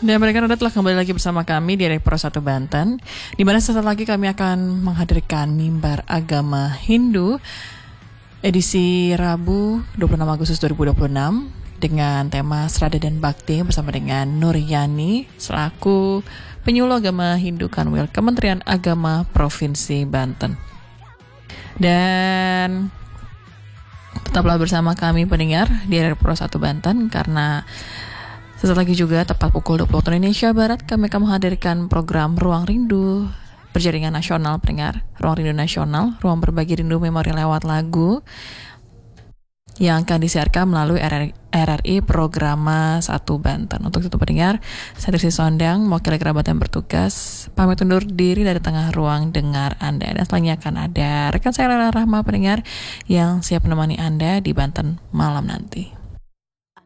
Dan mereka Anda telah kembali lagi bersama kami di Pro 1 Banten, di mana sesaat lagi kami akan menghadirkan mimbar agama Hindu edisi Rabu 26 Agustus 2026 dengan tema Srada dan Bakti bersama dengan Nur Yani selaku penyuluh agama Hindu Kanwil Kementerian Agama Provinsi Banten. Dan tetaplah bersama kami pendengar di Pro 1 Banten, karena sesaat lagi juga tepat pukul 20 waktu Indonesia Barat kami akan menghadirkan program Ruang Rindu berjaringan nasional pendengar. Ruang Rindu Nasional, ruang berbagi rindu memori lewat lagu yang akan disiarkan melalui RRI Programa 1 Banten. Untuk itu pendengar, saya Trisi Sondang, mewakili kerabat yang bertugas, pamit undur diri dari tengah ruang dengar Anda. Dan selanjutnya akan ada rekan saya Lela Rahma pendengar yang siap menemani Anda di Banten malam nanti.